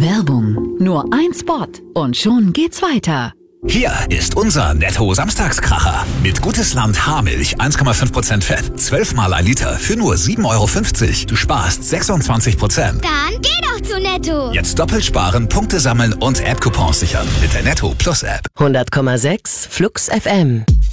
Werbung. Nur ein Spot und schon geht's weiter. Hier ist unser Netto-Samstagskracher. Mit Gutes Land Haarmilch 1,5% Fett. 12 mal ein Liter für nur 7,50 €. Du sparst 26%. Dann geh doch zu Netto. Jetzt doppelt sparen, Punkte sammeln und App-Coupons sichern. Mit der Netto Plus App. 100,6 Flux FM.